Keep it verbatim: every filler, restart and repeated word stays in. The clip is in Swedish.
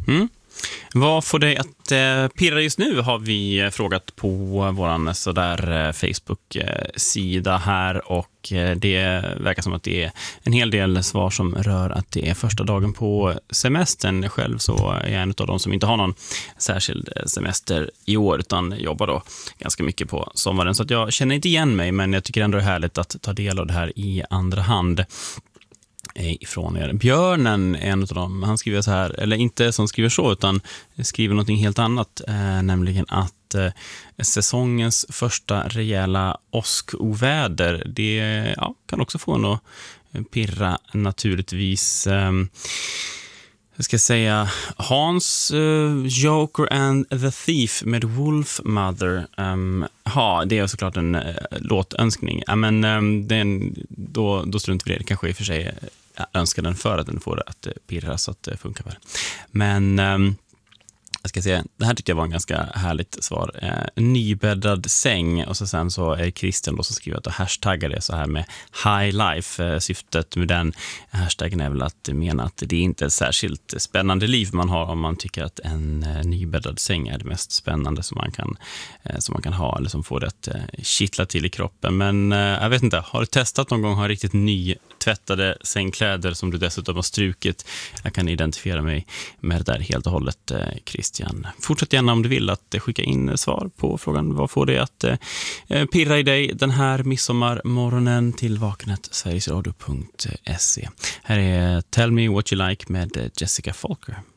Mm. Vad får dig att eh, pirra just nu har vi frågat på våran sådär eh, Facebook-sida här, och eh, det verkar som att det är en hel del svar som rör att det är första dagen på semestern. Själv så är jag en av de som inte har någon särskild semester i år utan jobbar då ganska mycket på sommaren, så att jag känner inte igen mig, men jag tycker ändå det är härligt att ta del av det här i andra hand ifrån er. Björnen är en av dem. Han skriver så här, eller inte som skriver så, utan skriver någonting helt annat, eh, nämligen att eh, säsongens första rejäla åskoväder, det ja, kan också få en att pirra naturligtvis. Eh, jag ska säga Hans, uh, Joker and the Thief med Wolf Mother. Um, ha, det är såklart en uh, låtönskning. Ja, men um, den, då, då struntar vi det. Det kanske i och för sig uh, önskar den för att den får det att uh, pirra, så att det uh, funkar väl. Men um, jag ska säga, det här tyckte jag var en ganska härligt svar. Eh, nybäddad säng, och så sen så är det Christian då som skriver att och hashtaggar det så här med high life. Eh, syftet med den hashtaggen är väl att mena att det är inte ett särskilt spännande liv man har om man tycker att en eh, nybäddad säng är det mest spännande som man kan, eh, som man kan ha, eller som får det att eh, kittla till i kroppen. Men eh, jag vet inte, har du testat någon gång, har riktigt nytvättade sängkläder som du dessutom har strukit? Jag kan identifiera mig med det där helt och hållet, eh, Christian. Fortsätt gärna om du vill att skicka in svar på frågan vad får det att eh, pirra i dig den här midsommarmorgonen till vakenet sverigesradio punkt se. Här är Tell Me What You Like med Jessica Falker.